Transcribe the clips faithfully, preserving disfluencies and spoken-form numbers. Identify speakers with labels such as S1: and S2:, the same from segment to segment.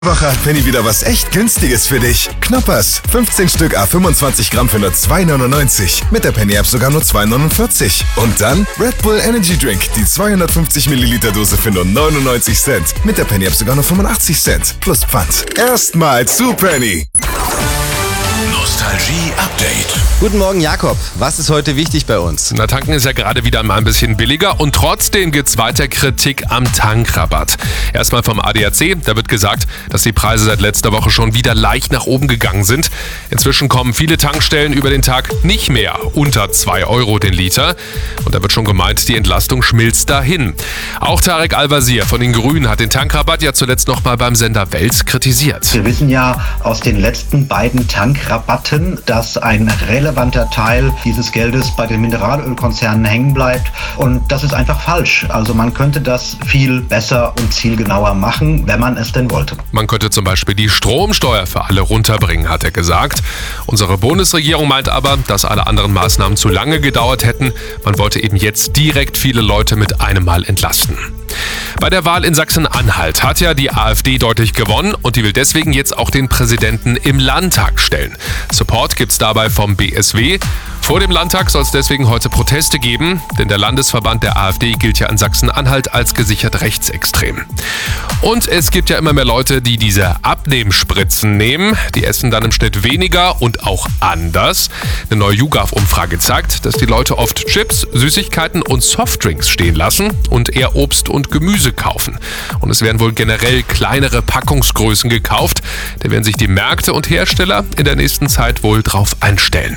S1: Woche hat Penny wieder was echt Günstiges für dich. Knoppers, fünfzehn Stück à fünfundzwanzig Gramm für nur zwei neunundneunzig. Mit der Penny App sogar nur zwei neunundvierzig. Und dann Red Bull Energy Drink, die zweihundertfünfzig Milliliter Dose für nur neunundneunzig Cent. Mit der Penny App sogar nur fünfundachtzig Cent. Plus Pfand. Erstmal zu Penny.
S2: Nostalgie-Update.
S3: Guten Morgen, Jakob. Was ist heute wichtig bei uns?
S4: Na, tanken ist ja gerade wieder mal ein bisschen billiger und trotzdem gibt's weiter Kritik am Tankrabatt. Erstmal vom A D A C, da wird gesagt, dass die Preise seit letzter Woche schon wieder leicht nach oben gegangen sind. Inzwischen kommen viele Tankstellen über den Tag nicht mehr unter zwei Euro den Liter. Und da wird schon gemeint, die Entlastung schmilzt dahin. Auch Tarek Al-Wazir von den Grünen hat den Tankrabatt ja zuletzt noch mal beim Sender Welt kritisiert.
S5: Wir wissen ja aus den letzten beiden Tankrabatten, dass ein relevanter Teil dieses Geldes bei den Mineralölkonzernen hängen bleibt. Und das ist einfach falsch. Also man könnte das viel besser und zielgenauer machen, wenn man es denn wollte.
S4: Man könnte zum Beispiel die Stromsteuer für alle runterbringen, hat er gesagt. Unsere Bundesregierung meint aber, dass alle anderen Maßnahmen zu lange gedauert hätten. Man wollte eben jetzt direkt viele Leute mit einem Mal entlasten. Bei der Wahl in Sachsen-Anhalt hat ja die AfD deutlich gewonnen und die will deswegen jetzt auch den Präsidenten im Landtag stellen. Support gibt's dabei vom B S W. Vor dem Landtag soll es deswegen heute Proteste geben, denn der Landesverband der AfD gilt ja in Sachsen-Anhalt als gesichert rechtsextrem. Und es gibt ja immer mehr Leute, die diese Abnehmspritzen nehmen. Die essen dann im Schnitt weniger und auch anders. Eine neue YouGov-Umfrage zeigt, dass die Leute oft Chips, Süßigkeiten und Softdrinks stehen lassen und eher Obst und Gemüse kaufen. Und es werden wohl generell kleinere Packungsgrößen gekauft. Da werden sich die Märkte und Hersteller in der nächsten Zeit wohl drauf einstellen.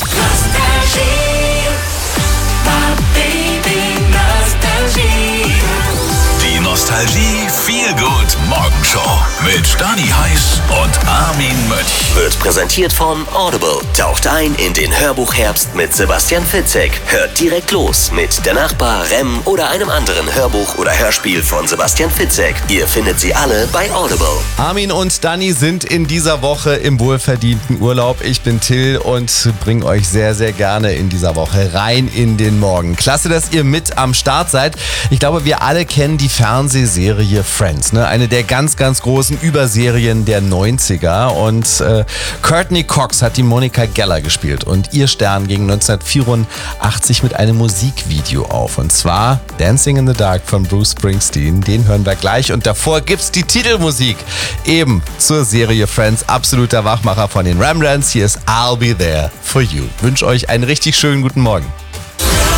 S2: Die Nostalgie Feel Good Morgenshow mit Stani Heiß und Armin Mönch.
S6: Wird präsentiert von Audible. Taucht ein in den Hörbuchherbst mit Sebastian Fitzek. Hört direkt los mit Der Nachbar, Rem oder einem anderen Hörbuch oder Hörspiel von Sebastian Fitzek. Ihr findet sie alle bei Audible.
S3: Armin und Dani sind in dieser Woche im wohlverdienten Urlaub. Ich bin Till und bringe euch sehr, sehr gerne in dieser Woche rein in den Morgen. Klasse, dass ihr mit am Start seid. Ich glaube, wir alle kennen die Fernsehserie Friends, ne? Eine der ganz, ganz großen Überserien der neunziger. Und äh, Courtney Cox hat die Monica Geller gespielt und ihr Stern ging neunzehnhundertvierundachtzig mit einem Musikvideo auf. Und zwar Dancing in the Dark von Bruce Springsteen. Den hören wir gleich. Und davor gibt's die Titelmusik eben zur Serie Friends. Absoluter Wachmacher von den Rembrandts. Hier ist I'll Be There For You. Ich wünsche euch einen richtig schönen guten Morgen.